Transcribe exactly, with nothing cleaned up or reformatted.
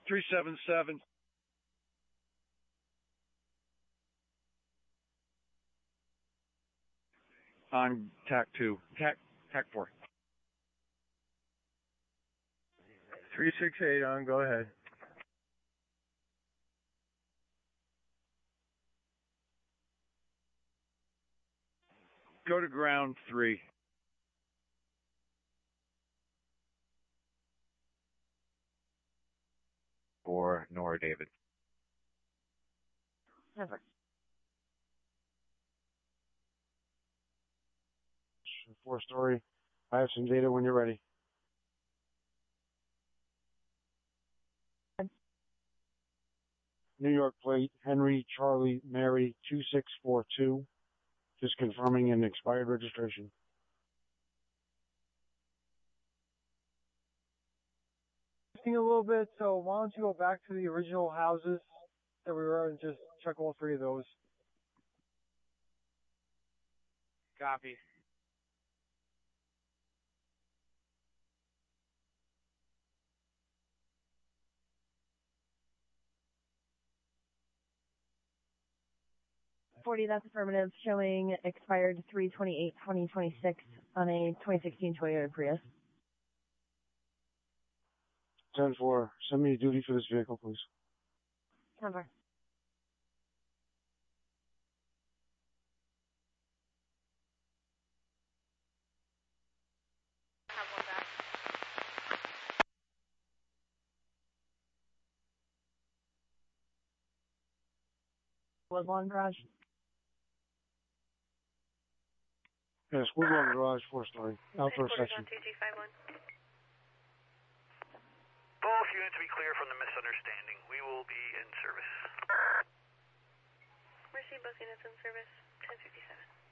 three seven seven. On T A C two. T A C, T A C four. three six eight on, go ahead. Go to ground three. For Nora David. Never. Four story. I have some data when you're ready. New York plate, Henry Charlie Mary two six four two. Just confirming an expired registration. A little bit, so why don't you go back to the original houses that we were and just check all three of those. Copy. forty, that's affirmative, showing expired three twenty-eight twenty twenty-six on a twenty sixteen Toyota Prius. ten four, send me a duty for this vehicle, please. Never. Woodlawn Garage. Yes, Woodlawn Garage, four story. Outdoor section. Both units to be clear from the misunderstanding. We will be in service. Mercy, both units in service, ten fifty-seven.